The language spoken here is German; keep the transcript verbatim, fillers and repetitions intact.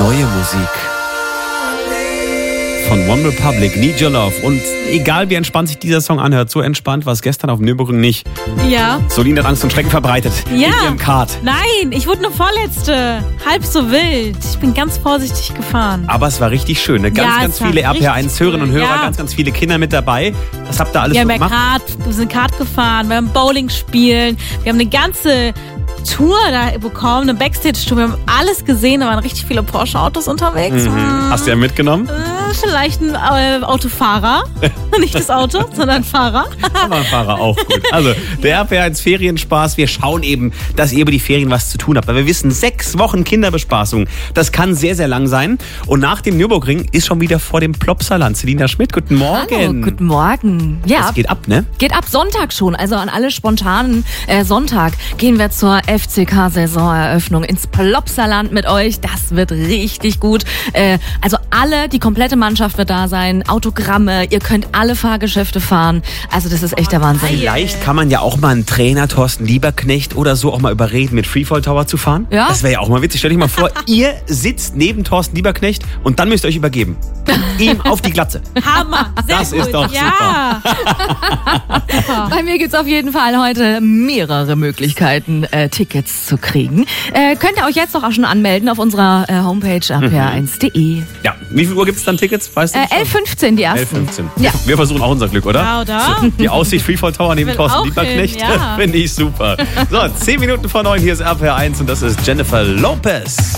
Neue Musik von One Republic, Need Your Love. Und egal wie entspannt sich dieser Song anhört, so entspannt war es gestern auf Nürburgring nicht. Ja. Solin hat Angst und Schrecken verbreitet Ja. in ihrem Kart. Nein, ich wurde nur Vorletzte. Halb so wild. Ich bin ganz vorsichtig gefahren. Aber es war richtig schön. Ne? Ganz, Ja, ganz es war viele R P eins richtig Hörerinnen und cool. Hörer, Ja. ganz, ganz viele Kinder mit dabei. Was habt ihr alles Wir so haben ja gemacht? Kart, wir sind Kart gefahren, wir haben Bowling spielen, wir haben eine ganze Tour da bekommen, eine Backstage-Tour. Wir haben alles gesehen, da waren richtig viele Porsche-Autos unterwegs. Mhm. Hm. Hast du ja mitgenommen? Äh, vielleicht ein äh, Autofahrer. Nicht das Auto, sondern ein Fahrer. Aber ein Fahrer auch gut. Also, der R P eins Ferienspaß. Wir schauen eben, dass ihr über die Ferien was zu tun habt. Weil wir wissen, sechs Wochen Kinderbespaßung, das kann sehr, sehr lang sein. Und nach dem Nürburgring ist schon wieder vor dem Plopsaland. Selina Schmidt, guten Morgen. Hallo, guten Morgen. Ja, Das geht ab, ne? geht ab Sonntag schon. Also an alle spontanen äh, Sonntag gehen wir zur F C K-Saisoneröffnung ins Plopsaland mit euch. Das wird richtig gut. Äh, also alle, die komplette Mannschaft wird da sein. Autogramme, ihr könnt alle Fahrgeschäfte fahren. Also das ist echt der Wahnsinn. Vielleicht kann man ja auch mal einen Trainer, Thorsten Lieberknecht oder so, auch mal überreden, mit Freefall Tower zu fahren. Ja. Das wäre ja auch mal witzig. Stell dich mal vor, ihr sitzt neben Thorsten Lieberknecht und dann müsst ihr euch übergeben. Ihm auf die Glatze. Hammer, sehr Das gut. ist doch ja. Bei mir gibt's auf jeden Fall heute mehrere Möglichkeiten, äh, Tickets zu kriegen. Äh, könnt ihr euch jetzt doch auch schon anmelden auf unserer äh, Homepage r p r eins punkt de. Ja, wie viel Uhr gibt es dann Tickets? Weißt du Äh, das schon? elf Uhr fünfzehn die ersten. elf Uhr fünfzehn. Ja. Wir versuchen auch unser Glück, oder? Ja, oder? Die Aussicht Freefall Tower neben will Thorsten auch Lieberknecht, hin, ja. finde ich super. So, zehn Minuten vor neun, hier ist R P R eins und das ist Jennifer Lopez.